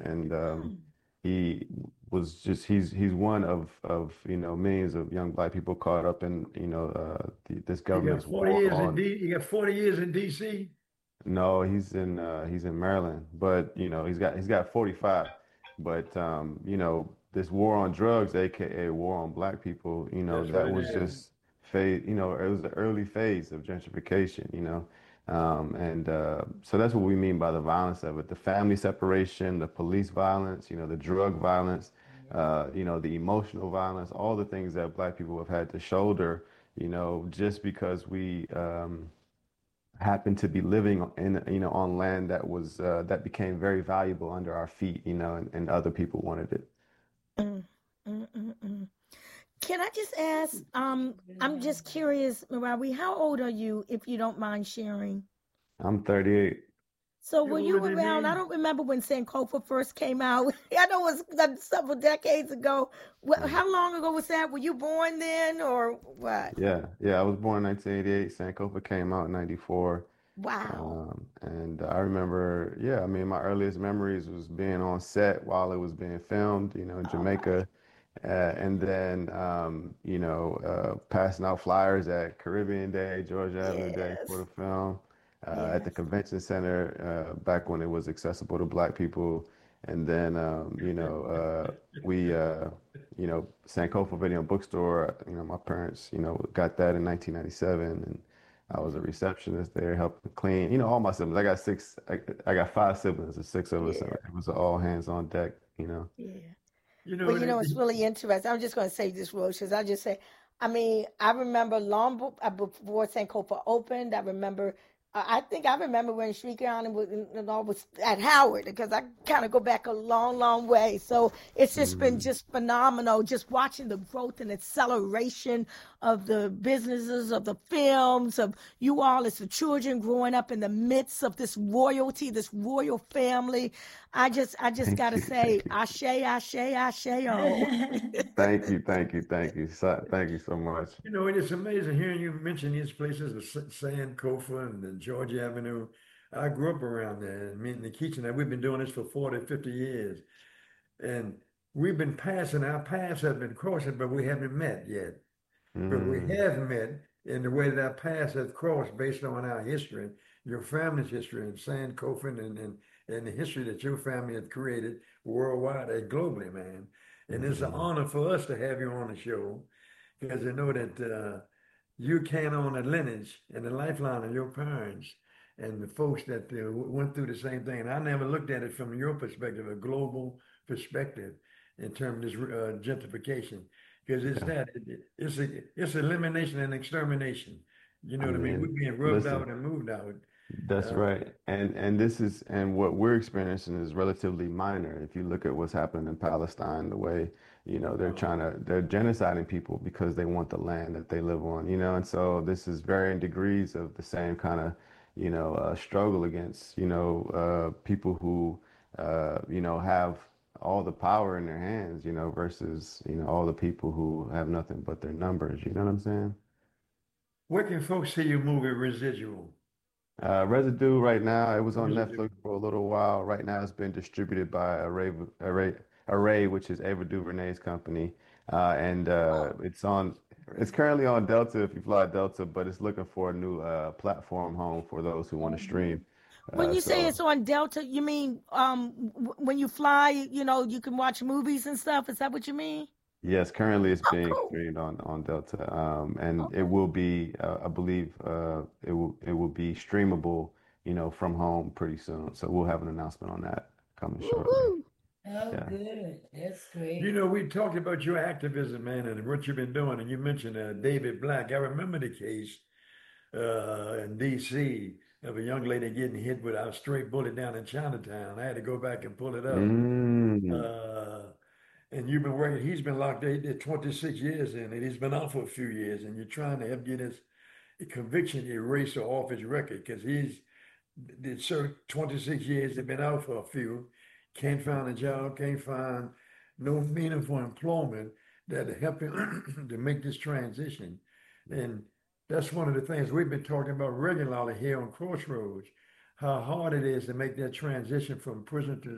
and he was just he's one of millions of young black people caught up in this government's war on. You got 40 years in DC. No, he's in Maryland, but he's got 45. But this war on drugs, aka war on black people, That's that right. was just phase, it was the early phase of gentrification. And so that's what we mean by the violence of it, the family separation, the police violence, the drug violence, the emotional violence, all the things that black people have had to shoulder, just because we happened to be living in on land that was that became very valuable under our feet, and other people wanted it. Mm, mm, mm, mm. Can I just ask? I'm just curious, Marawi, how old are you, if you don't mind sharing? I'm 38. So You were older you than around? I me? don't remember when Sankofa first came out. I know it was several decades ago. Mhm. How long ago was that? Were you born then, or what? Yeah, I was born in 1988. Sankofa came out in 94. Wow. And I remember, yeah, I mean, my earliest memories was being on set while it was being filmed, in Oh wow. Jamaica. And then, passing out flyers at Caribbean Day, Georgia Avenue Day for Yes. the film, at the Yes. convention center, back when it was accessible to Black people. And then, Sankofa Video Bookstore, my parents, got that in 1997. And I was a Mhm. receptionist there, helping clean, all my siblings. I got five siblings, there's six of us. So Yeah. it was all hands on deck. Yeah. You Well, know, it's really interesting. I'm just going to say this, Roche, I just say, I mean, I remember before Sankofa opened. I remember, I think I remember when Shrikayana was at Howard, because I kind of go back a long, long way. So it's just been Mm, just phenomenal, just watching the growth and acceleration of the businesses, of the films, of you all as the children growing up in the midst of this royalty, this royal family. I just thank gotta you, say, thank you. ashe, ashe, ashe, oh. Thank you, thank you, thank you. Thank you so much. it's amazing hearing you mention these places, the Sankofa and the Georgia Avenue. I grew up around there, and me and the kitchen. We've been doing this for 40, 50 years. And we've been passing, our paths have been crossing, but we haven't met yet. But we Mm, have met in the way that our paths have crossed based on our history, your family's history, and Sankofa and the history that your family has created worldwide and globally, man. And it's an mm, honor for us to have you on the show because I know that you carry on the lineage and the lifeline of your parents and the folks that went through the same thing. And I never looked at it from your perspective, a global perspective in terms of this gentrification, because it's yeah. that it's elimination and extermination. You know I what I mean? We're mean, being rubbed out listen. and moved out. That's Uh, right. And what we're experiencing is relatively minor. If you look at what's happening in Palestine, the way, they're genociding people because they want the land that they live on. And so this is varying degrees of the same kind of, struggle against, people who, have all the power in their hands, versus, all the people who have nothing but their numbers. You know what I'm saying? where can folks see your movie Residual? Residue right now, it was on Residue. Netflix for a little while. Right now, it's been distributed by Array, which is Ava DuVernay's company. And Oh, it's currently on Delta if you fly Delta, but it's looking for a new platform home for those who want to stream. when you say So it's on Delta, you mean when you fly, you can watch movies and stuff. Is that what you mean? yes, currently it's Oh, being cool. streamed on Delta. And it Okay. will be, I believe, it will be streamable, from home pretty soon. So we'll have an announcement on that coming shortly. Woo-hoo. Oh, Yeah. good. That's great. We talked about your activism, man, and what you've been doing, and you mentioned David Black. I remember the case in D.C. of a young lady getting hit with a stray bullet down in Chinatown. I had to go back and pull it up. Mm. Uh, and you've been working, he's been locked 26 years in it. He's been out for a few years, and you're trying to help get his conviction eraser off his record because he's did served 26 years, they've been out for a few, can't find a job, can't find no meaningful employment that help him to make this transition. And that's one of the things we've been talking about regularly here on Crossroads, how hard it is to make that transition from prison to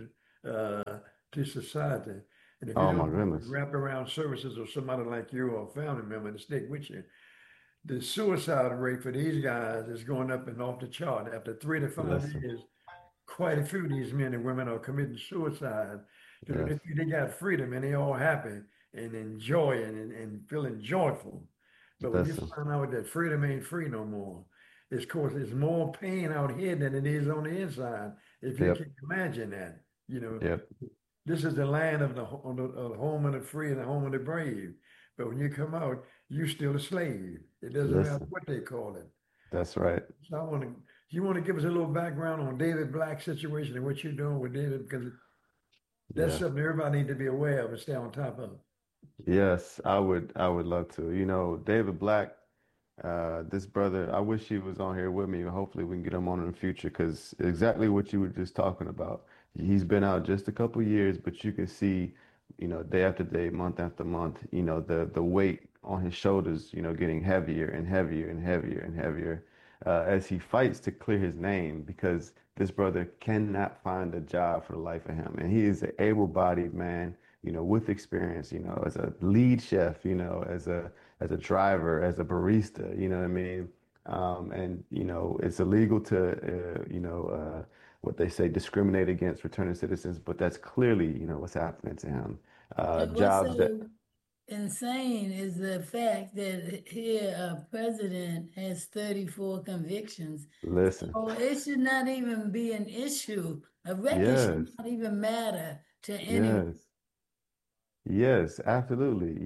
uh, to society. And if you Oh my don't have goodness. wraparound services or somebody like you or a family member to stick with you, the suicide rate for these guys is going up and off the chart. After 3 to 5 Listen, years, quite a few of these men and women are committing suicide because yes, they got freedom and they all happy and enjoying and feeling joyful. But when you listen, find out that freedom ain't free no more, it's of course it's more pain out here than it is on the inside. If you yep, can imagine that, you know, yep, this is the land of the home of the free and the home of the brave. But when you come out, you still a slave. It doesn't matter listen, what they call it. that's right. So you want to give us a little background on David Black's situation and what you're doing with David, because that's Yeah. something everybody needs to be aware of and stay on top of. Yes, I would love to. You know, David Black, this brother, I wish he was on here with me. Hopefully we can get him on in the future because exactly what you were just talking about. He's been out just a couple years, but you can see, day after day, month after month, the weight on his shoulders, getting heavier and heavier and heavier and heavier, as he fights to clear his name because this brother cannot find a job for the life of him. And he is an able-bodied man, with experience, as a lead chef, as a driver, as a barista, you know what I mean? And it's illegal to what they say discriminate against returning citizens, but that's clearly, what's happening to him. What's Jobs that so insane is the fact that here a president has 34 convictions. listen, So it should not even be an issue. A record should yes, not even matter to anyone. yes. Yes, absolutely.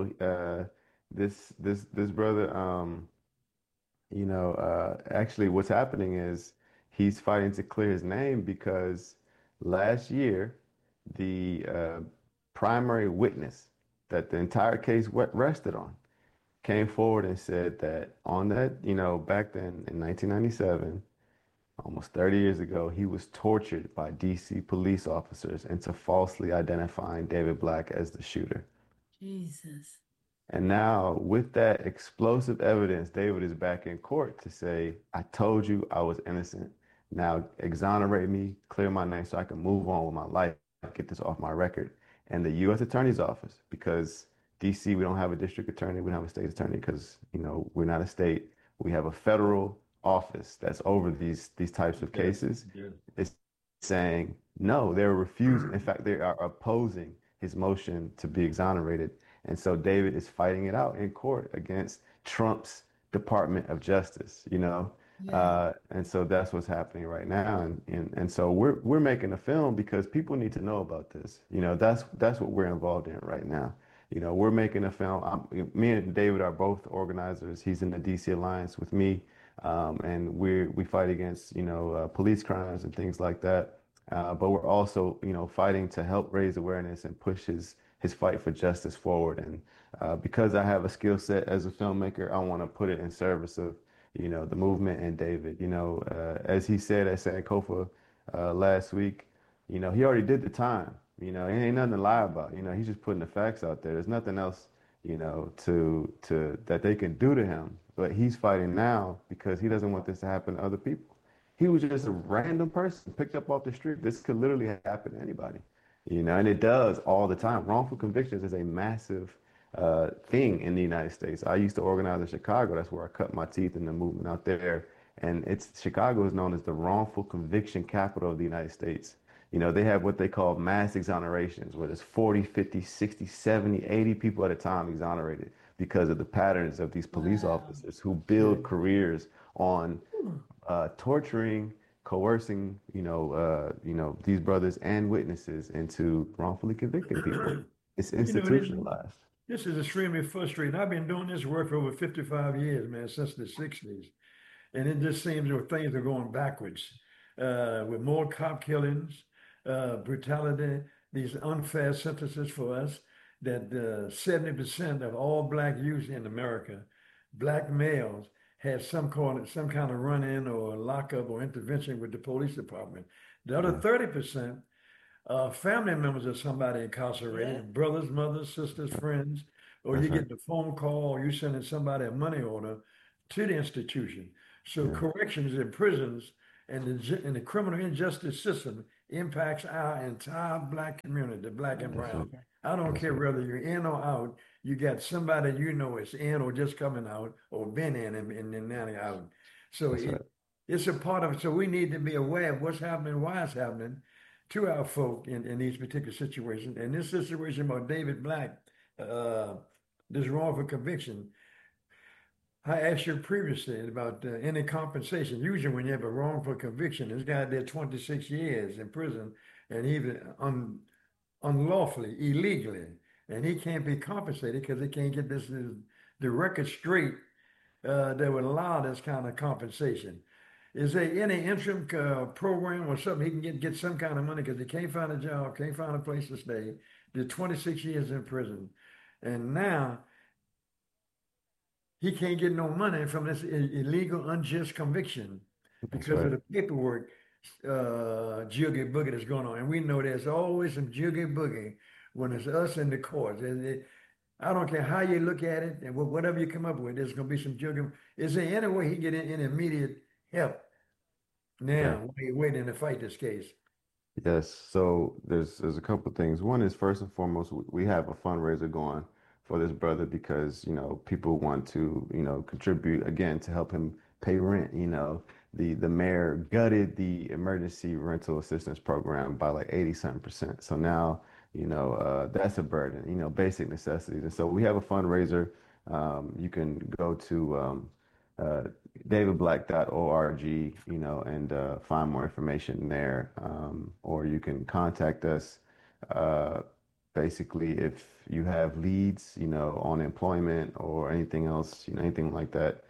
This brother, actually what's happening is he's fighting to clear his name because last year the primary witness that the entire case rested on came forward and said that on that, back then in 1997, almost 30 years ago, he was tortured by DC police officers into falsely identifying David Black as the shooter. Jesus. And now, with that explosive evidence, David is back in court to say, I told you I was innocent. Now, exonerate me, clear my name so I can move on with my life, get this off my record. And the U.S. Attorney's Office, because DC, we don't have a district attorney, we don't have a state attorney because, we're not a state. We have a federal office that's over these types of cases. Yeah. It's saying no, they're refusing. In fact, they are opposing his motion to be exonerated. And so David is fighting it out in court against Trump's Department of Justice, Yeah. and so that's what's happening right now. And so we're making a film because people need to know about this. That's what we're involved in right now. We're making a film. Me and David are both organizers. He's in the DC Alliance with me, and we fight against police crimes and things like that. But we're also fighting to help raise awareness and push his fight for justice forward. And because I have a skill set as a filmmaker, I want to put it in service of the movement and David. As he said at Sankofa last week, he already did the time. It ain't nothing to lie about. He's just putting the facts out there. There's nothing else, to that they can do to him. But he's fighting now because he doesn't want this to happen to other people. He was just a random person picked up off the street. This could literally happen to anybody, and it does all the time. Wrongful convictions is a massive thing in the United States. I used to organize in Chicago. That's where I cut my teeth in the movement out there. And Chicago is known as the wrongful conviction capital of the United States. They have what they call mass exonerations, where there's 40, 50, 60, 70, 80 people at a time exonerated because of the patterns of these police Wow. officers who build careers on torturing, coercing, these brothers and witnesses into wrongfully convicting people. It's You know, this, institutionalized. this is extremely frustrating. I've been doing this work for over 55 years, man, since the 60s. And it just seems that things are going backwards with more cop killings, brutality, these unfair sentences for us, that 70% of all black youth in America, black males, had some kind of run-in or lockup or intervention with the police department. The other Yeah, 30%, family members of somebody incarcerated, Yeah. brothers, mothers, sisters, friends, or you that's right. get the phone call, or you sending somebody a money order to the institution. So Yeah, corrections in prisons and the criminal injustice system impacts our entire black community, black and That's brown. right. I don't That's care right. whether you're in or out. You got somebody you know is in or just coming out or been in and now they're out. So That's right. it's a part of it. So we need to be aware of what's happening, why it's happening to our folk in these particular situations. And this situation about David Black, uh, this wrongful conviction, I asked you previously about any compensation. Usually, when you have a wrongful conviction, this guy did 26 years in prison, and even unlawfully, illegally, and he can't be compensated because he can't get the record straight that would allow this kind of compensation. Is there any interim program or something he can get some kind of money because he can't find a job, can't find a place to stay, did 26 years in prison, and now he can't get no money from this illegal, unjust conviction That's because of right. the paperwork jiggy boogie that's going on. And we know there's always some jiggy boogie when it's us in the courts. I don't care how you look at it and whatever you come up with, there's going to be some jiggy. Is there any way he get any immediate help now Okay. while he's waiting to fight this case? Yes. So there's a couple of things. One is first and foremost, we have a fundraiser going for this brother because, people want to, contribute again to help him pay rent. The mayor gutted the emergency rental assistance program by like 80 something percent. So now, that's a burden, basic necessities. And so we have a fundraiser. You can go to uh, davidblack.org, and find more information there. Or you can contact us. Uh, Basically, if you have leads, on employment or anything else, anything like that,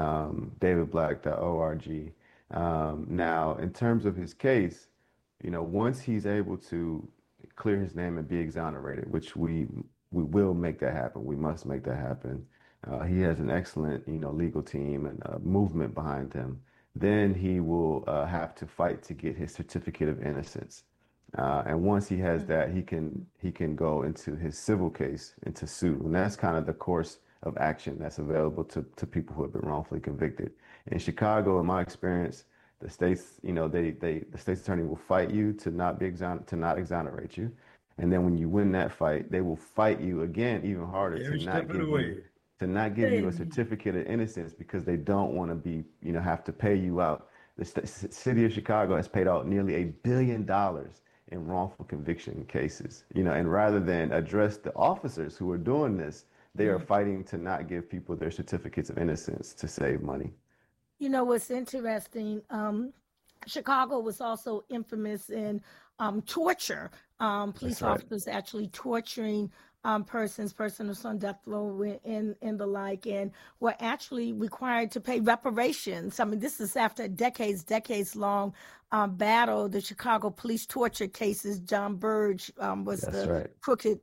davidblack.org. Now, in terms of his case, once he's able to clear his name and be exonerated, which we will make that happen. We must make that happen. He has an excellent, legal team and movement behind him. Then he will have to fight to get his certificate of innocence. And once he has that, he can go into his civil case, into suit, and that's kind of the course of action that's available to people who have been wrongfully convicted. In Chicago, in my experience, the states, the state's attorney will fight you to not exonerate you, and then when you win that fight, they will fight you again even harder Every step of the way. to not give you a certificate of innocence because they don't want to have to pay you out. The city of Chicago has paid out nearly $1 billion in wrongful conviction cases, and rather than address the officers who are doing this, they are fighting to not give people their certificates of innocence to save money. You know what's interesting? Chicago was also infamous in torture. That's Police right. officers actually torturing persons on death row and the like, and were actually required to pay reparations. I mean, this is after decades long battle. The Chicago police torture cases. John Burge was That's the right. crooked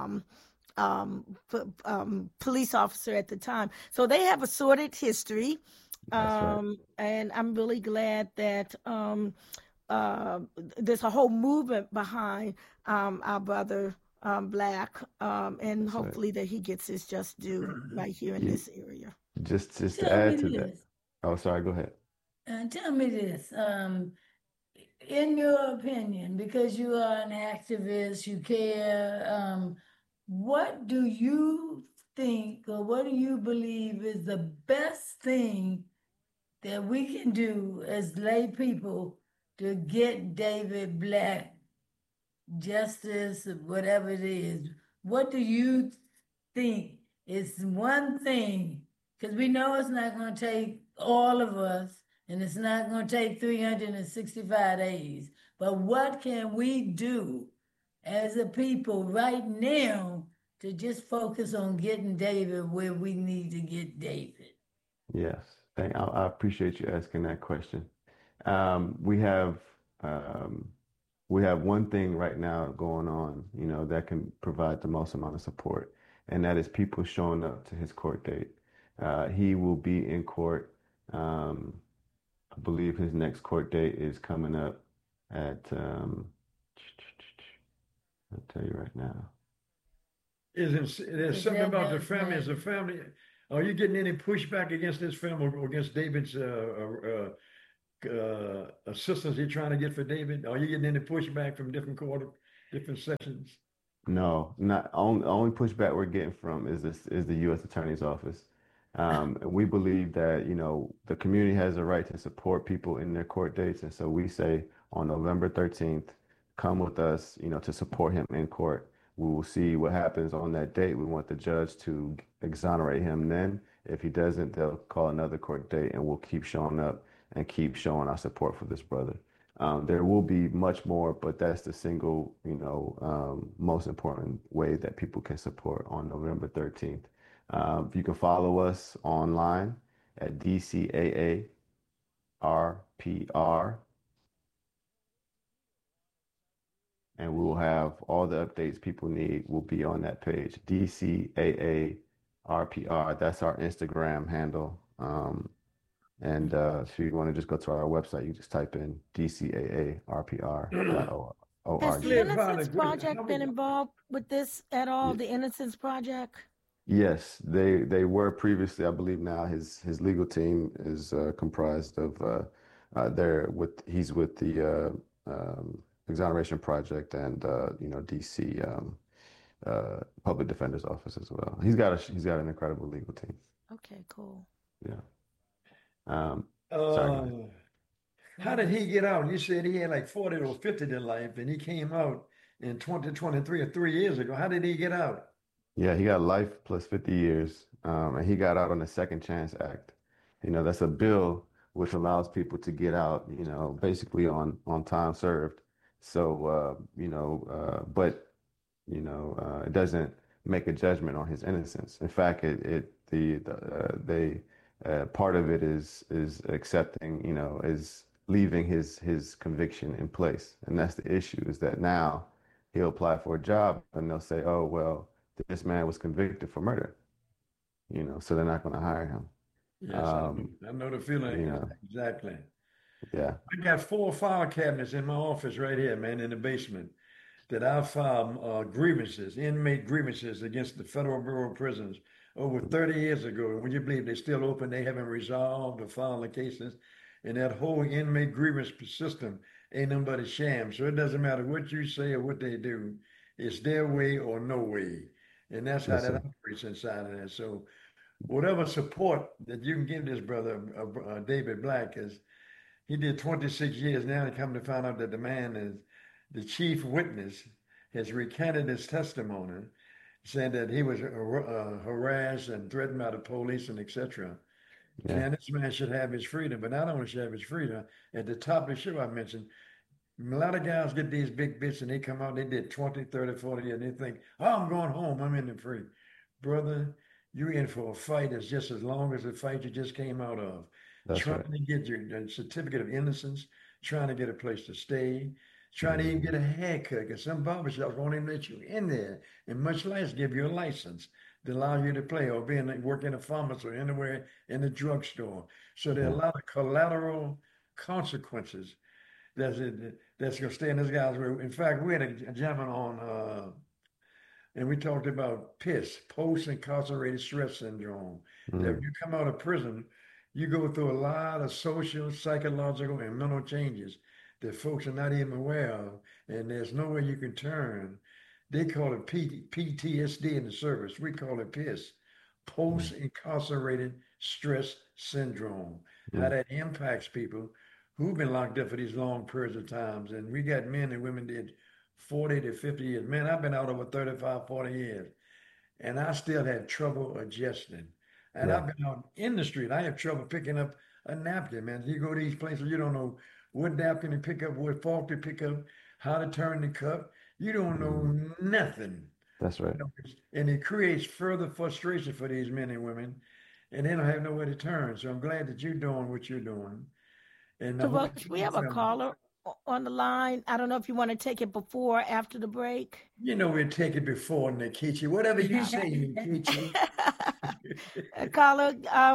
police officer at the time. So they have a sordid history. That's right. And I'm really glad that there's a whole movement behind our brother Black, and That's right. hopefully that he gets his just due right here in You this area. just to Tell me add to that. this. Oh, sorry, go ahead. Tell me this. In your opinion, because you are an activist, you care, what do you think or what do you believe is the best thing that we can do as lay people to get David Black justice, whatever it is? What do you think is one thing? Because we know it's not going to take all of us, and it's not going to take 365 days. But what can we do as a people right now to just focus on getting David where we need to get David? Yes. I appreciate you asking that question. Um, we have um, we have one thing right now going on, that can provide the most amount of support, and that is people showing up to his court date. He will be in court. Um, I believe his next court date is coming up at, I'll tell you right now. There's Is something that about the next family? Is the Monday? family? Are you getting any pushback against this family or against David's assistance you're trying to get for David? Are you getting any pushback from different sections? No, not only pushback we're getting from is the U.S. Attorney's Office. And we believe that, the community has a right to support people in their court dates. And so we say on November 13th, come with us, to support him in court. We will see what happens on that date. We want the judge to exonerate him then. If he doesn't, they'll call another court date and we'll keep showing up and keep showing our support for this brother. There will be much more, but that's the single, most important way that people can support on November 13th. You can follow us online at DCAA RPR, and we will have all the updates people need will be on that page. DCAA RPR, that's our Instagram handle. And if you want to just go to our website, you just type in DCAARPR.org. Has the Clear Innocence Project. Project been involved with this at all? The Innocence Project? Yes, they were previously. I believe now his legal team is comprised of he's with the Exoneration Project and DC Public Defender's Office as well. He's got an incredible legal team. Okay, cool. Yeah. Sorry. How did he get out? You said he had like 40 or 50 to life, and he came out in 2023 or 3 years ago. How did he get out? Yeah, he got life plus 50 years, and he got out on the Second Chance Act. That's a bill which allows people to get out, basically on time served. So, but it doesn't make a judgment on his innocence. In fact, part of it is accepting, is leaving his conviction in place. And that's the issue, is that now he'll apply for a job and they'll say, oh, well, this man was convicted for murder, so they're not going to hire him. Yes, I know the feeling. Exactly. Yeah. I got 4 file cabinets in my office right here, man, in the basement, that I filed inmate grievances against the Federal Bureau of Prisons over 30 years ago. And would you believe they're still open? They haven't resolved or filed the cases. And that whole inmate grievance system ain't nothing but a sham. So it doesn't matter what you say or what they do. It's their way or no way. And that's how that operates inside of that. So whatever support that you can give this brother, David Black, is he did 26 years. Now they come to find out that the man is the chief witness, has recanted his testimony, saying that he was harassed and threatened by the police and etc. Yeah. And this man should have his freedom, but not only should have his freedom. At the top of the show I mentioned, a lot of guys get these big bits and they come out, they did 20, 30, 40 years, and they think, oh, I'm going home, I'm in the free. Brother, you're in for a fight that's just as long as the fight you just came out of. That's trying right. to get your certificate of innocence, trying to get a place to stay, trying to even get a haircut, because some barbershops won't even let you in there, and much less give you a license to allow you to play, or work in a pharmacy or anywhere in the drugstore. So there are a lot of collateral consequences that's going to stay in this guy's way. In fact, we had a gentleman on, and we talked about PISS, post-incarcerated stress syndrome. That when you come out of prison, you go through a lot of social, psychological, and mental changes that folks are not even aware of, and there's nowhere you can turn. They call it PTSD in the service. We call it PISS, post-incarcerated stress syndrome. How that impacts people who've been locked up for these long periods of times. And we got men and women did 40 to 50 years. Man, I've been out over 35, 40 years, and I still have trouble adjusting. And I've been out in the street. I have trouble picking up a napkin, man. You go to these places, you don't know what napkin to pick up, what fork to pick up, how to turn the cup. You don't know nothing. That's right. And it creates further frustration for these men and women, and they don't have nowhere to turn. So I'm glad that you're doing what you're doing. And So, Roach, we have a caller on the line. I don't know if you want to take it before or after the break. We'll take it before, Nikichi. Whatever you say, Nikichi. Caller,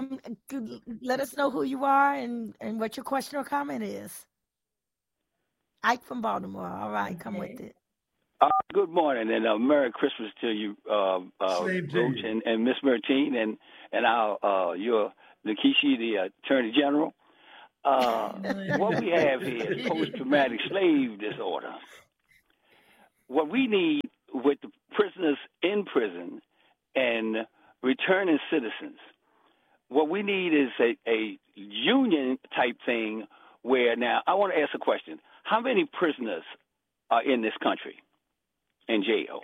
let us know who you are and what your question or comment is. Ike from Baltimore. All right, come with it. Good morning, and Merry Christmas to you, Roach and Miss Martine, and our your Nikichi, the Attorney General. what we have here is post-traumatic slave disorder. What we need with the prisoners in prison and returning citizens, what we need is a union type thing where now I want to ask a question. How many prisoners are in this country in jail?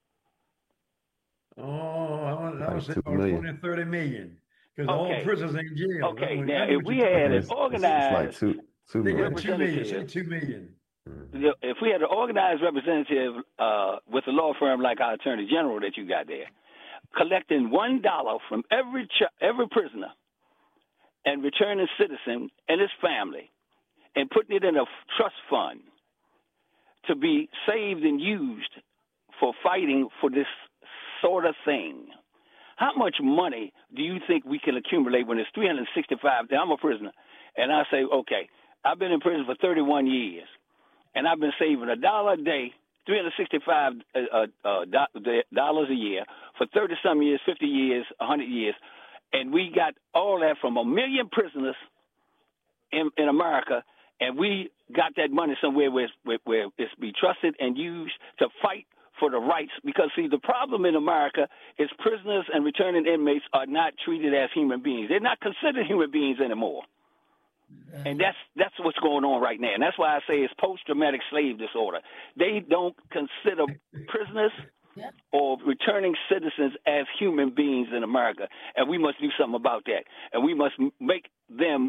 I would Like say 2 about million. 20, 30 million. Because all Okay. prisoners in jail. Okay, That now was if what we you're talking had about. an It's like organized 2 They million. got 2 million. Say representative, 2 million. Mhm. if we had an organized representative with a law firm like our Attorney General that you got there, collecting $1 from every prisoner and returning citizen and his family, and putting it in a trust fund to be saved and used for fighting for this sort of thing. How much money do you think we can accumulate when it's 365 days? I'm a prisoner, and I say, okay, I've been in prison for 31 years, and I've been saving $1 a day, $365 dollars a year for 30-some years, 50 years, 100 years, and we got all that from 1 million prisoners in America, and we got that money somewhere where it's be trusted and used to fight for the rights. Because, see, the problem in America is prisoners and returning inmates are not treated as human beings. They're not considered human beings anymore. And that's what's going on right now. And that's why I say it's post-traumatic slave disorder. They don't consider prisoners or returning citizens as human beings in America. And we must do something about that. And we must make them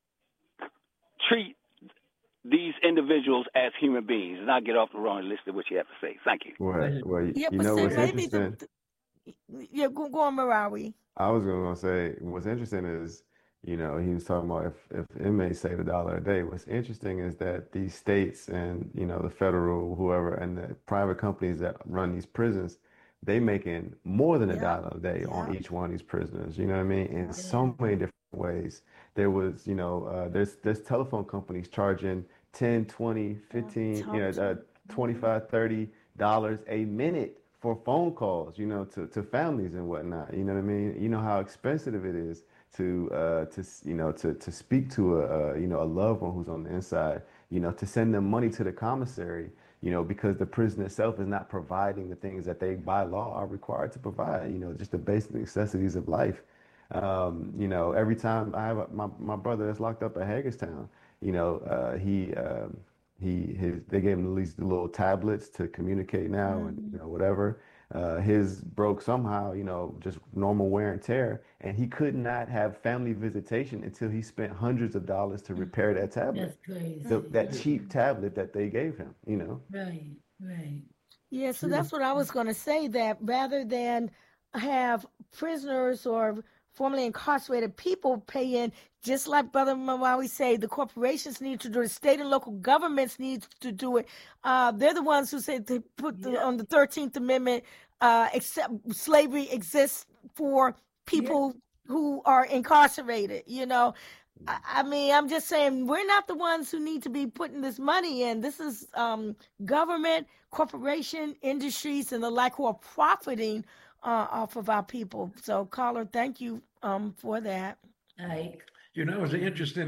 treat these individuals as human beings. And I'll get off the wrong list of what you have to say. Thank you. Well, Yeah, you but know see, what's maybe interesting? go on, Marawi. I was gonna say what's interesting is, he was talking about if inmates save $1 a day. What's interesting is that these states and, the federal, whoever, and the private companies that run these prisons, they making more than Yeah, $1 a day on yeah, each one of these prisoners. You know what I mean? In yeah. so many different ways. There was, there's telephone companies charging 10, 20, 15, Talk to 25, $30 a minute for phone calls, to families and whatnot. You know what I mean? You know how expensive it is to speak to a loved one who's on the inside, to send them money to the commissary, because the prison itself is not providing the things that they by law are required to provide, just the basic necessities of life. Every time I have my brother that's locked up at Hagerstown, they gave him at least the little tablets to communicate now and whatever. His broke somehow, just normal wear and tear, and he could not have family visitation until he spent hundreds of dollars to repair that tablet, That's crazy. that cheap tablet that they gave him. Right. Yeah, so that's what I was going to say, that rather than have prisoners or formerly incarcerated people pay in, just like Brother Malawi say, the corporations need to do it, state and local governments need to do it. They're the ones who say they put on the 13th Amendment, except slavery exists for people who are incarcerated, I mean, I'm just saying we're not the ones who need to be putting this money in. This is government, corporation, industries, and the like who are profiting off of our people. So, caller, thank you for that. Ike. It was an interesting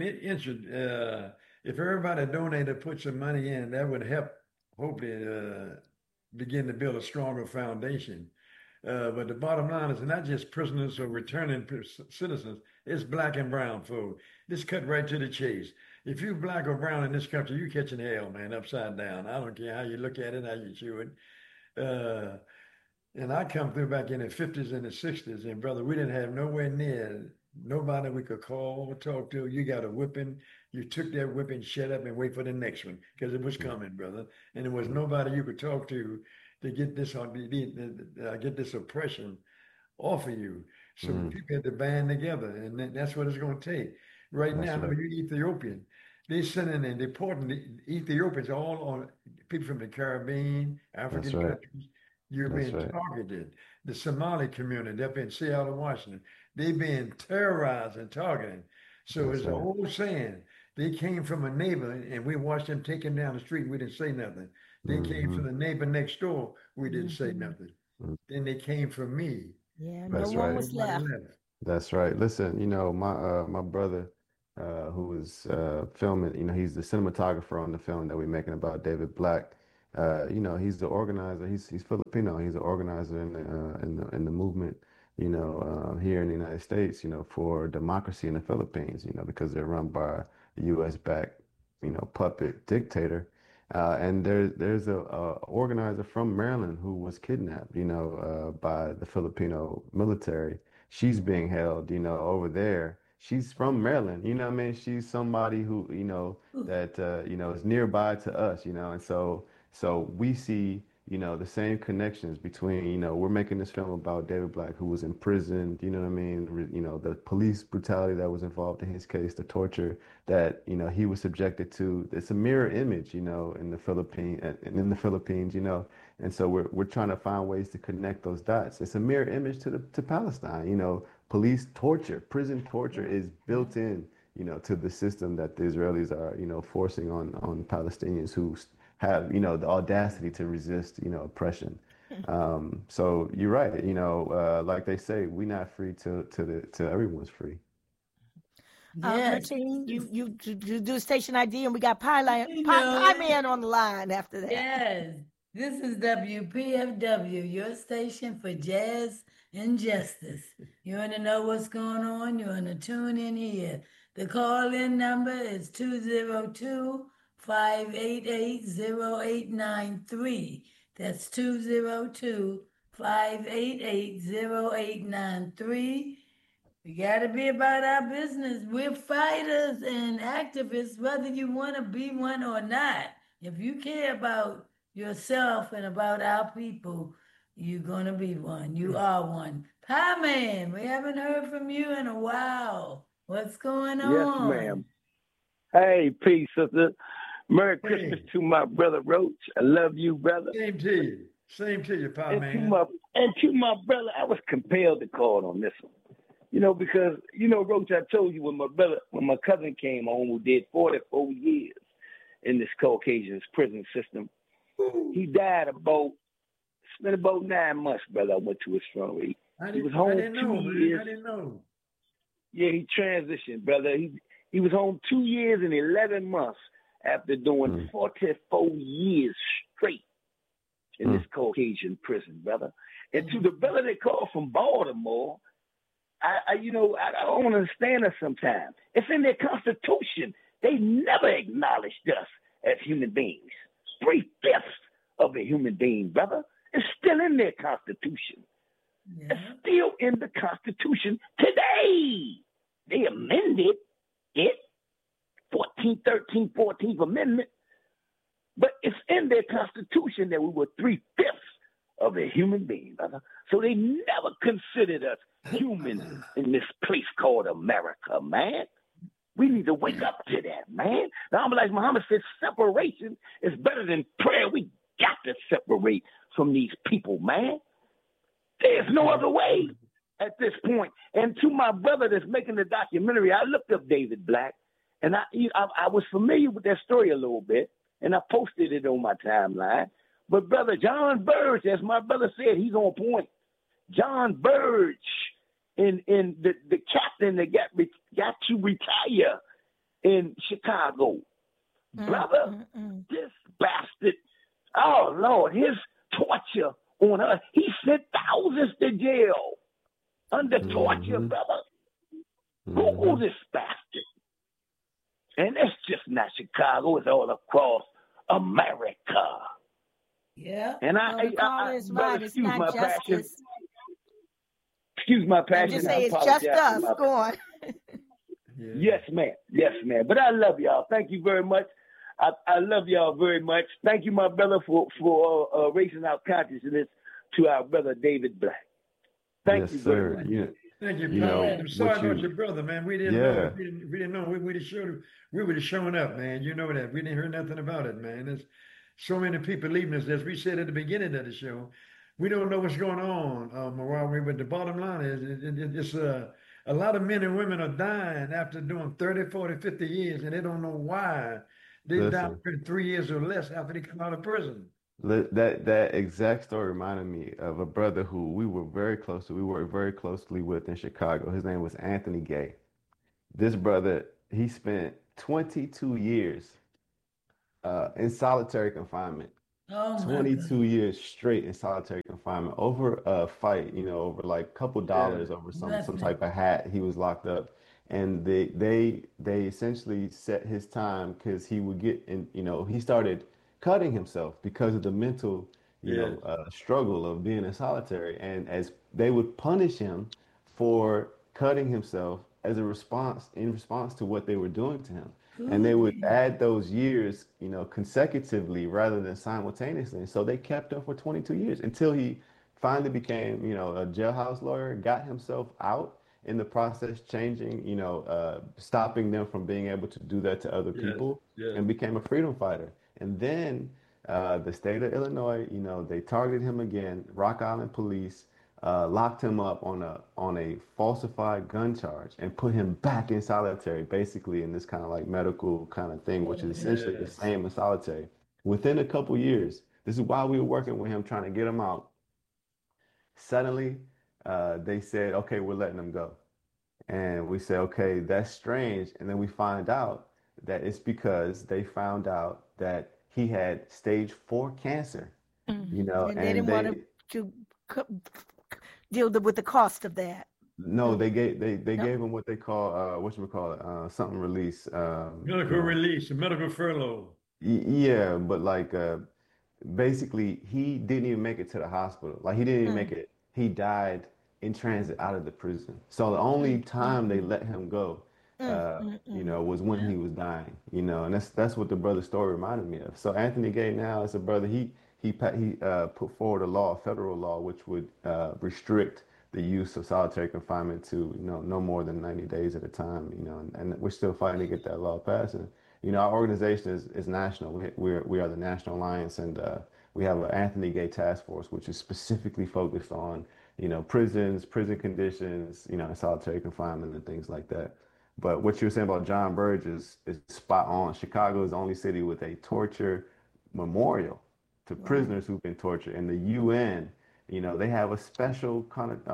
if everybody donated, put some money in, that would help hopefully begin to build a stronger foundation. But the bottom line is not just prisoners or returning citizens, it's black and brown folk. This cut right to the chase. If you black or brown in this country, you catching hell, man, upside down. I don't care how you look at it, how you chew it. And I come through back in the 50s and the 60s, and brother, we didn't have nowhere near nobody we could call or talk to. You got a whipping, you took that whipping, shut up, and wait for the next one because it was coming, brother. And there was nobody you could talk to get this get this oppression off of you. So people had to band together, and that's what it's going to take. Right now, I know you Ethiopian. They sending and deporting the Ethiopians, all on people from the Caribbean, African countries. You're being targeted. The Somali community up in Seattle, Washington, they've been terrorized and targeted. So it's an old saying. They came from a neighbor, and we watched them take him down the street. We didn't say nothing. They came from the neighbor next door. We didn't say nothing. Then they came from me. Yeah, That's no one was left. That's right. Listen, my brother, who was filming. You know, he's the cinematographer on the film that we're making about David Black. You know, he's the organizer. He's Filipino. He's the organizer in the movement. You know, here in the United States. You know, for democracy in the Philippines. You know, because they're run by a U.S. backed, you know, puppet dictator. And there's a organizer from Maryland who was kidnapped, you know, by the Filipino military. She's being held, you know, over there. She's from Maryland, you know what I mean? She's somebody who, you know, that you know, is nearby to us, you know, and so we see, you know, the same connections between, you know, we're making this film about David Black who was imprisoned, you know what I mean? You know, the police brutality that was involved in his case, the torture that, you know, he was subjected to. It's a mirror image, you know, in the Philippines and in the Philippines, you know. And so we're trying to find ways to connect those dots. It's a mirror image to Palestine, you know. Police torture, prison torture is built in, you know, to the system that the Israelis are, you know, forcing on Palestinians who have, you know, the audacity to resist, you know, oppression. So you're right, you know, like they say, we're not free till everyone's free. Yes. Martine, you do station ID, and we got Pie You know Man on the line after that. Yes, this is WPFW, your station for jazz and justice. You want to know what's going on? You want to tune in here. The call-in number is 202-588-0893. That's 202-588-0893. We got to be about our business. We're fighters and activists, whether you want to be one or not. If you care about yourself and about our people, you're going to be one. You are one. Pie Man, we haven't heard from you in a while. What's going on? Yes, ma'am. Hey, peace, sister. Merry Christmas to my brother Roach. I love you, brother. Same to you. Same to you, Pie Man. And to my brother, I was compelled to call on this one. You know, because, you know, Roach, I told you when my cousin came home who did 44 years in this Caucasian prison system, he died spent about 9 months, brother. I went to his funeral. He was home 2 years. I didn't know. Yeah, he transitioned, brother. He was home 2 years and 11 months after doing 44 years straight in this Caucasian prison, brother. And to the brother that called from Baltimore, I don't understand us sometimes. It's in their Constitution. They never acknowledged us as human beings. 3/5 of a human being, brother. It's still in their Constitution. Yeah. It's still in the Constitution today. They amended it, 14th Amendment, but it's in their Constitution that we were 3/5 of a human being, brother. So they never considered us human in this place called America, man. We need to wake up to that, man. Now, like Muhammad said, separation is better than prayer. We got to separate from these people, man. There's no other way at this point. And to my brother that's making the documentary, I looked up David Black, and I was familiar with that story a little bit, and I posted it on my timeline. But brother John Burge, as my brother said, he's on point. John Burge, in the captain that got to retire in Chicago, brother, this bastard. Oh Lord, his torture on us. He sent thousands to jail under torture, brother. Google this bastard. And it's just not Chicago, it's all across America. Yeah. And brother, excuse my passion. Excuse my passion. Just say it's just us. Go on. Yes, ma'am. Yes, ma'am. But I love y'all. Thank you very much. I love y'all very much. Thank you, my brother, for raising our consciousness to our brother David Black. Thank you very much. Yeah. Thank you, You Pie know, Man. I'm sorry what about you- your brother, man. We didn't Yeah. know. We didn't know. We would have shown up, man. You know that. We didn't hear nothing about it, man. There's so many people leaving us. As we said at the beginning of the show, we don't know what's going on, Marwan. But the bottom line is, it's a lot of men and women are dying after doing 30, 40, 50 years, and they don't know why. They die Listen. for 3 years or less after they come out of prison. That exact story reminded me of a brother who we worked very closely with in Chicago. His name was Anthony Gay. This brother, he spent 22 years in solitary confinement. Oh my 22 God. years straight in solitary confinement over a fight, over like a couple Yeah. dollars over some Nothing. type of hat. He was locked up, and they essentially set his time because he would get in. He started cutting himself because of the mental, Yes. struggle of being in solitary, and as they would punish him for cutting himself as a response in response to what they were doing to him. And they Ooh, would gee. add those years, consecutively rather than simultaneously. And so they kept him for 22 years until he finally became, a jailhouse lawyer, got himself out in the process, changing, stopping them from being able to do that to other Yes. people, Yes. and became a freedom fighter. And then the state of Illinois, they targeted him again. Rock Island police locked him up on a falsified gun charge and put him back in solitary, basically in this kind of like medical kind of thing, which is essentially the Yes. same as solitary. Within a couple years, this is why we were working with him trying to get him out. Suddenly, they said, "Okay, we're letting him go," and we said, "Okay, that's strange." And then we find out that it's because they found out that he had stage 4 cancer, And they and didn't want to deal with the cost of that. no, Mm. they No. gave him what they call whatchamacallit, something release. Medical release, a medical furlough. Yeah, but like basically he didn't even make it to the hospital. Like he didn't even make Mm, it. He died in transit out of the prison. So the only mm, mm, time they let him go, was when Yeah. he was dying. And that's what the brother's story reminded me of. So Anthony Gay now is a brother. He put forward a federal law, which would restrict the use of solitary confinement to no more than 90 days at a time. And we're still fighting to get that law passed. And our organization is national. We are the National Alliance, and we have an Anthony Gay Task Force, which is specifically focused on prisons, prison conditions, and solitary confinement and things like that. But what you were saying about John Burge is spot on. Chicago is the only city with a torture memorial to Wow. prisoners who've been tortured, and the UN, they have a special kind of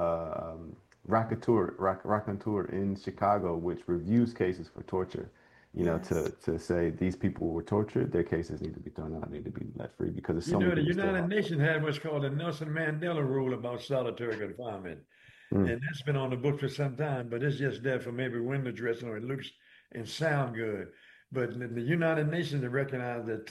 raconteur in Chicago, which reviews cases for torture. Yes. To say these people were tortured, their cases need to be thrown out, need to be let free because there's so many The people still United locked up. Nations had what's called the Nelson Mandela rule about solitary confinement. Mm, And that's been on the book for some time, but it's just there for maybe window dressing or it looks and sound good. But the United Nations have recognized that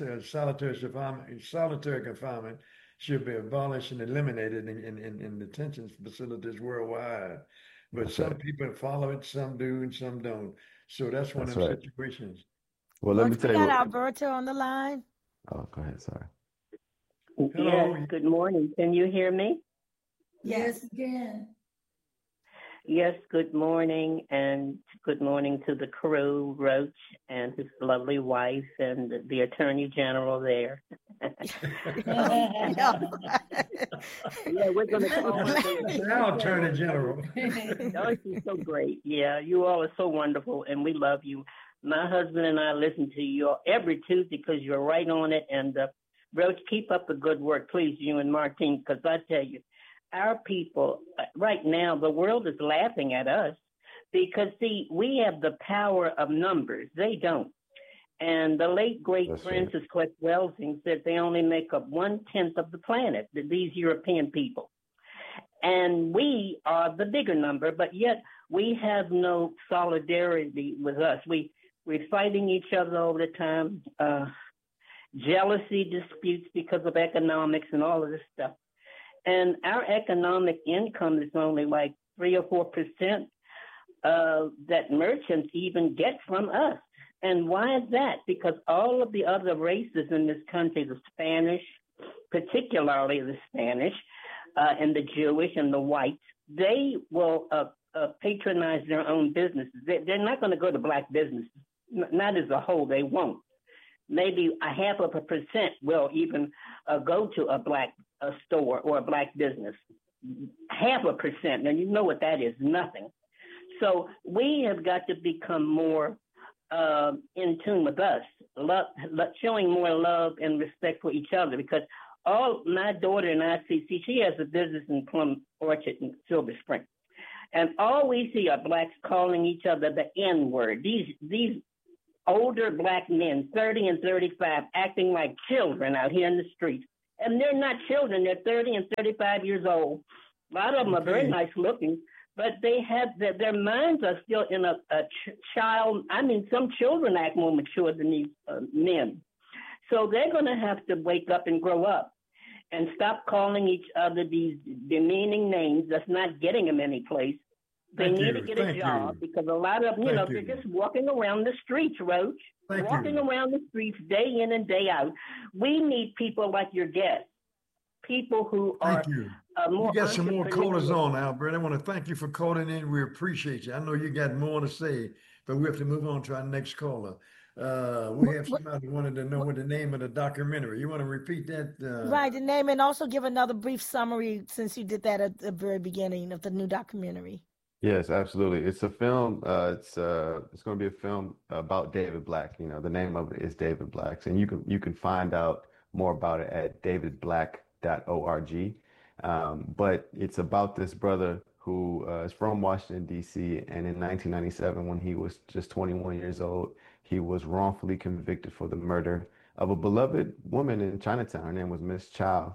solitary confinement should be abolished and eliminated in detention facilities worldwide. But that's some right. people follow it, some do, and some don't. So that's one of That's them right. situations. Well, let me Roach, we tell you got what. Alberto on the line. Oh, go ahead. Sorry. Yes, Hello. good morning. Can you hear me? Yes, Yes. again. Yes, good morning, and good morning to the crew, Roach and his lovely wife, and the Attorney General there. Yeah. Yeah, we're going to call her. That's our Attorney General. Oh, she's so great. Yeah, you all are so wonderful, and we love you. My husband and I listen to you every Tuesday because you're right on it. And Roach, keep up the good work, please, you and Martine, because I tell you, our people right now, the world is laughing at us because, see, we have the power of numbers. They don't. And the late, great That's right. Francis Cress Welsing said they only make up 1/10 of the planet, these European people. And we are the bigger number, but yet we have no solidarity with us. We're fighting each other all the time, jealousy disputes because of economics and all of this stuff. And our economic income is only like 3 or 4% that merchants even get from us. And why is that? Because all of the other races in this country, the Spanish, particularly the Spanish, and the Jewish and the whites, they will patronize their own businesses. They're not going to go to black businesses, not as a whole, they won't. Maybe a 0.5% will even go to a black store or a black business. 0.5%, and you know what that is, nothing. So we have got to become more in tune with us, showing more love and respect for each other, because my daughter in ICC, she has a business in Plum Orchard in Silver Spring. And all we see are blacks calling each other the N word. These older black men, 30 and 35, acting like children out here in the streets. And they're not children, they're 30 and 35 years old. A lot of them are very nice looking, but they have their minds are still in a child. I mean, some children act more mature than these men. So they're going to have to wake up and grow up and stop calling each other these demeaning names that's not getting them any place. They need to get a job because a lot of them, they're just walking around the streets, Roach. Walking around the streets day in and day out. We need people like your guest, people who are more. You got some more callers on, Albert. I want to thank you for calling in. We appreciate you. I know you got more to say, but we have to move on to our next caller. We have somebody who wanted to know what the name of the documentary. You want to repeat that? Right, the name, and also give another brief summary since you did that at the very beginning of the new documentary. Yes, absolutely. It's a film. It's going to be a film about David Black. You know, the name of it is David Black, and you can find out more about it at davidblack.org. But it's about this brother who is from Washington, D.C., and in 1997, when he was just 21 years old, he was wrongfully convicted for the murder of a beloved woman in Chinatown. Her name was Miss Chow.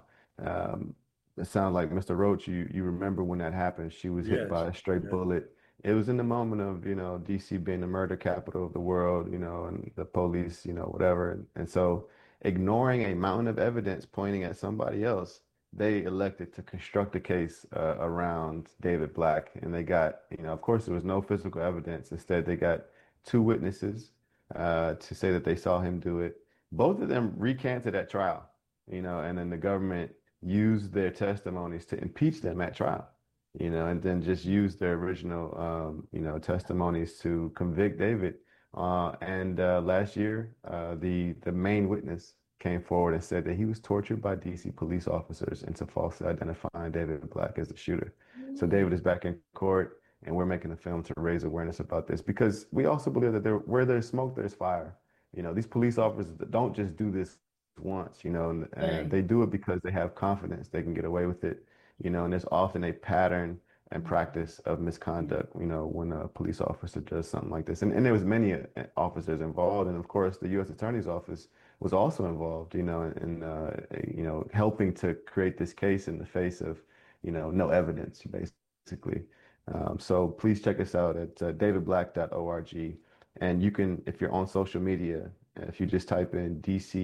It sounds like Mr. Roach, you remember when that happened. She was hit by a stray bullet. It was in the moment of, DC being the murder capital of the world, and the police, whatever. And so ignoring a mountain of evidence pointing at somebody else, they elected to construct a case around David Black. And they got, of course, there was no physical evidence. Instead, they got two witnesses to say that they saw him do it. Both of them recanted at trial, and then the government used their testimonies to impeach them at trial, and then just use their original, testimonies to convict David. And last year, the main witness came forward and said that he was tortured by DC police officers into falsely identifying David Black as the shooter. So David is back in court, and we're making a film to raise awareness about this because we also believe that where there's smoke, there's fire. These police officers don't just do this once, and they do it because they have confidence they can get away with it, and there's often a pattern and practice of misconduct, when a police officer does something like this. And there was many officers involved. And of course, the U.S. Attorney's Office was also involved, in helping to create this case in the face of, no evidence, basically. So please check us out at davidblack.org. And you can, if you're on social media, if you just type in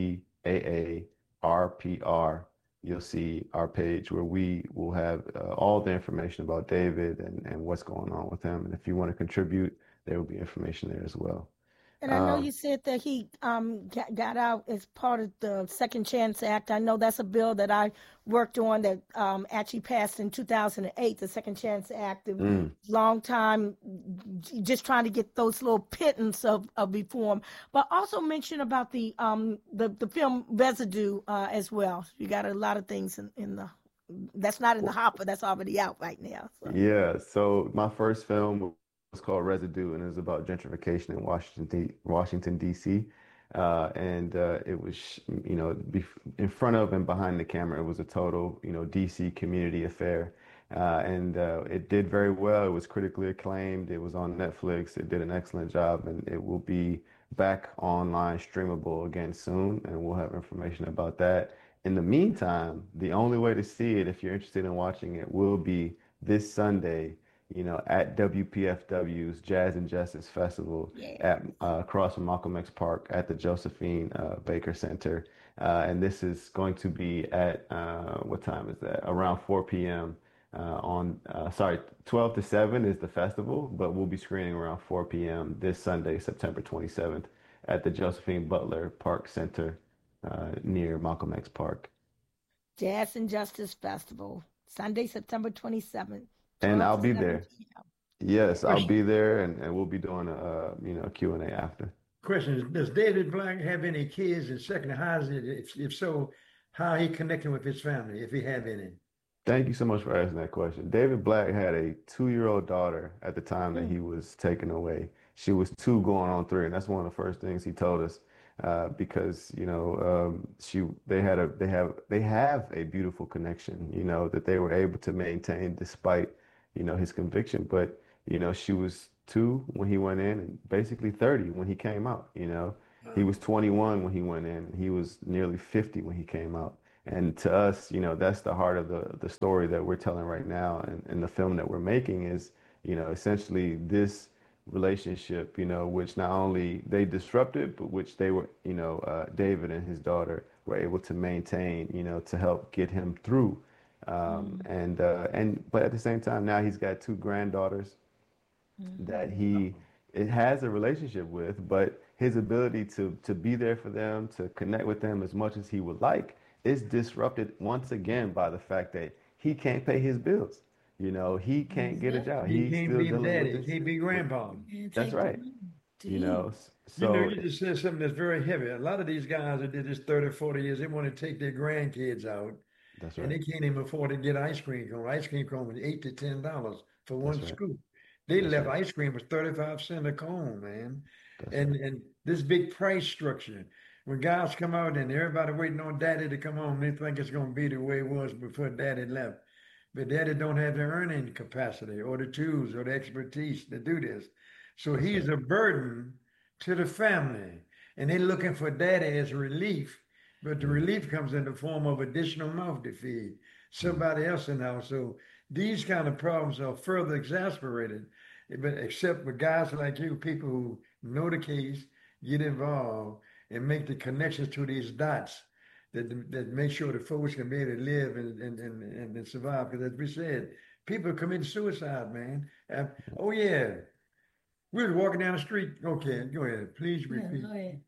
DCAA-RPR, you'll see our page where we will have all the information about David and what's going on with him. And if you want to contribute, there will be information there as well. And I know you said that he got out as part of the Second Chance Act. I know that's a bill that I worked on that actually passed in 2008, the Second Chance Act. Long time just trying to get those little pittance of reform. But also mention about the film Residue as well. You got a lot of things in the that's not in the hopper. That's already out right now. So. Yeah. So my first film was called Residue, and it was about gentrification in Washington, D.C. And it was, in front of and behind the camera, it was a total, D.C. community affair. And it did very well. It was critically acclaimed. It was on Netflix. It did an excellent job, and it will be back online streamable again soon, and we'll have information about that. In the meantime, the only way to see it, if you're interested in watching it, will be this Sunday, at WPFW's Jazz and Justice Festival at across from Malcolm X Park at the Josephine Baker Center. And this is going to be at, what time is that? Around 4 p.m. 12 to 7 is the festival, but we'll be screening around 4 p.m. this Sunday, September 27th at the Josephine Butler Park Center near Malcolm X Park. Jazz and Justice Festival, Sunday, September 27th. And I'll be there. Yes, I'll be there, and we'll be doing a Q&A after. Question: does David Black have any kids? And second, how is it? If so, how he connecting with his family, if he have any? Thank you so much for asking that question. David Black had a 2-year-old daughter at the time that he was taken away. She was 2 going on 3, and that's one of the first things he told us. Because they have a beautiful connection, that they were able to maintain despite his conviction. But, she was 2 when he went in and basically 30 when he came out. He was 21 when he went in, and he was nearly 50 when he came out. And to us, that's the heart of the story that we're telling right now, and the film that we're making is, essentially this relationship, which not only they disrupted, but which they were, David and his daughter were able to maintain, to help get him through. But at the same time, now he's got 2 granddaughters that he it has a relationship with, but his ability to be there for them, to connect with them as much as he would like, is disrupted once again by the fact that he can't pay his bills. He can't get a job. He He's can't still be dealing daddy. with He this. can't be grandpa. That's right. You So just said something that's very heavy. A lot of these guys that did this 30, 40 years, they want to take their grandkids out, that's and right. they can't even afford to get ice cream cone. Ice cream cone was $8 to $10 for one That's right. scoop. They That's left right. ice cream was 35 cents a cone, man. That's right. And this big price structure. When guys come out and everybody waiting on daddy to come home, they think it's gonna be the way it was before daddy left. But daddy don't have the earning capacity or the tools or the expertise to do this. So That's he's right. a burden to the family. And they're looking for daddy as relief, but the Mm, relief comes in the form of additional mouth to feed mm, somebody else in the house. So these kind of problems are further exasperated. But except with guys like you, people who know the case, get involved, and make the connections to these dots that make sure the folks can be able to live and survive. Because as we said, people commit suicide, man. Oh yeah, we were walking down the street. Okay, go ahead. Please Yeah, repeat. go ahead.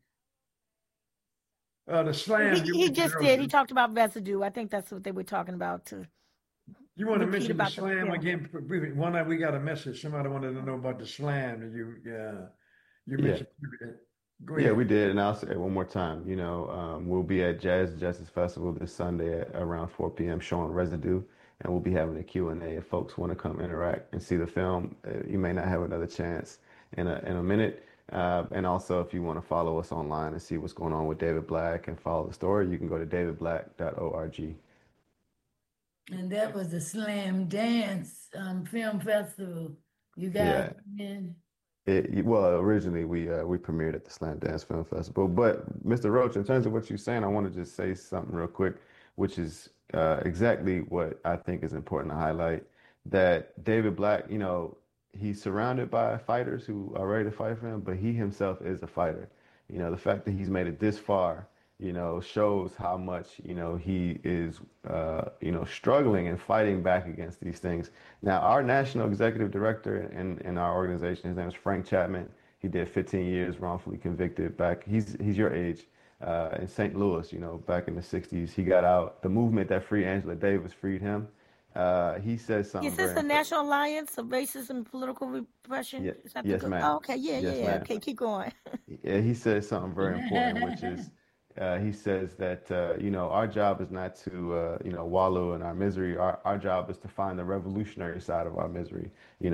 The slam you He mentioned just did. He earlier. talked about residue. I think that's what they were talking about to You want to repeat mention the about the slam film. again? One night we got a message. Somebody wanted to know about the slam that you yeah. mentioned. Go Yeah, we ahead. did, and I'll say it one more time. We'll be at Jazz Justice Festival this Sunday at around 4 p.m. showing Residue, and we'll be having a Q&A if folks want to come interact and see the film. You may not have another chance in a minute. And also, if you want to follow us online and see what's going on with David Black and follow the story, you can go to davidblack.org. And that was the Slam Dance Film Festival. You guys Yeah. in? Well, originally we premiered at the Slam Dance Film Festival, but Mr. Roach, in terms of what you're saying, I want to just say something real quick, which is exactly what I think is important to highlight. That David Black, he's surrounded by fighters who are ready to fight for him, but he himself is a fighter. The fact that he's made it this far, shows how much, he is, struggling and fighting back against these things. Now, our national executive director in our organization, his name is Frank Chapman. He did 15 years wrongfully convicted back. He's your age, in St. Louis, back in the 60s. He got out. The movement that freed Angela Davis freed him. He says something Is this very the important. National Alliance of Racism and Political Repression? Yeah, Is that the yes, good? ma'am. Oh, okay, yeah, yeah, Yes, yeah. ma'am. Okay, keep going. Yeah, he says something very important, which is he says that our job is not to wallow in our misery. Our job is to find the revolutionary side of our misery.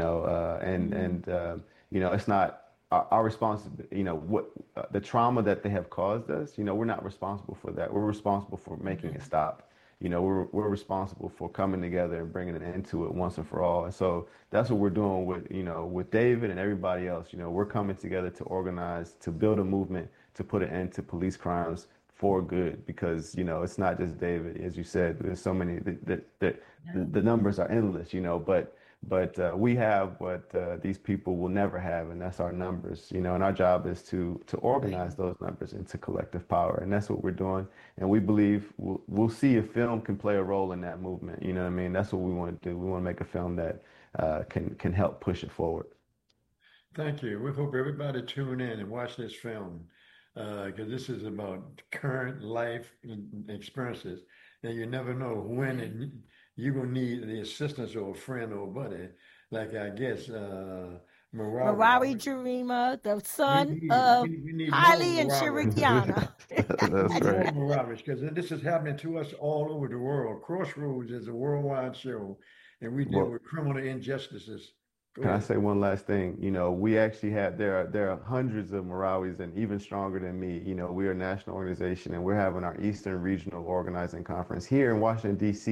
It's not our responsibility. What the trauma that they have caused us. We're not responsible for that. We're responsible for making it stop. We're responsible for coming together and bringing an end to it once and for all. And so that's what we're doing with David and everybody else. We're coming together to organize, to build a movement, to put an end to police crimes for good. Because it's not just David, as you said. There's so many. The numbers are endless. But we have what these people will never have, and that's our numbers. And our job is to organize those numbers into collective power, and that's what we're doing. And we believe we'll see if film can play a role in that movement. You know what I mean? That's what we want to do. We want to make a film that can help push it forward. Thank you. We hope everybody tune in and watch this film because this is about current life experiences. And you never know when you're going to need the assistance of a friend or a buddy. Like I guess Marawi. Marawi Jarima, the We son need of we need more Haile and Marawi. Shirikiana. We That's need more right. Maravis because this is happening to us all over the world. Crossroads is a worldwide show, and we deal Well, with criminal injustices. Go can I ahead. say one last thing? We actually have there are hundreds of Marawis and even stronger than me. We are a national organization and we're having our Eastern Regional Organizing Conference here in Washington, D.C.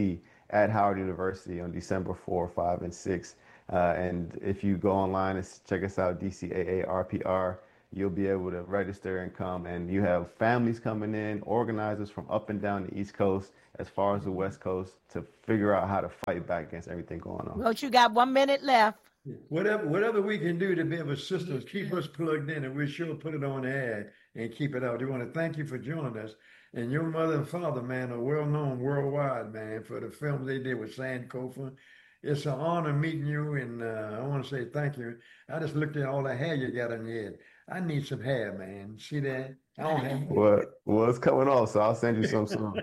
at Howard University on December 4, 5, and 6. And if you go online and check us out, DCAARPR, you'll be able to register and come. And you have families coming in, organizers from up and down the East Coast, as far as the West Coast, to figure out how to fight back against everything going on. Roach, you got 1 minute left. Whatever we can do to be of assistance, keep us plugged in, and we'll sure put it on the air and keep it out. We want to thank you for joining us. And your mother and father, man, are well known worldwide, man, for the films they did with Sankofa. It's an honor meeting you, and I want to say thank you. I just looked at all the hair you got on your head. I need some hair, man. See that? I don't have any. Well, it's coming off, so I'll send you some soon.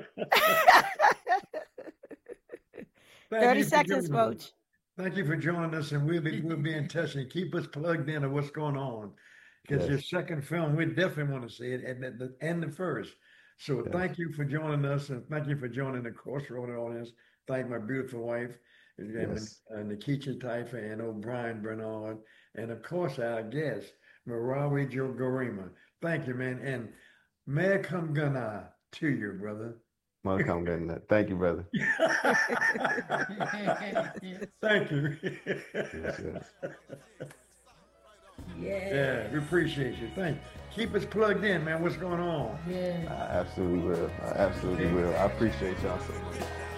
30 seconds, Roach. Thank you for joining us, and we'll be in touch, and keep us plugged in on what's going on. Because your second film, we definitely want to see it, and the first. So thank you for joining us, and thank you for joining the Crossroad audience. Thank my beautiful wife, and Nikita Taifa, and O'Brien Bernard, and of course our guest, Marawi Joe Garima. Thank you, man, and Malcolm Gunnar to you, brother. Malcolm Gunnar. Thank you, brother. Thank you. Yes. Yeah, we appreciate you. Thank you. Keep us plugged in, man. What's going on? Yeah. I absolutely will. I appreciate y'all so much.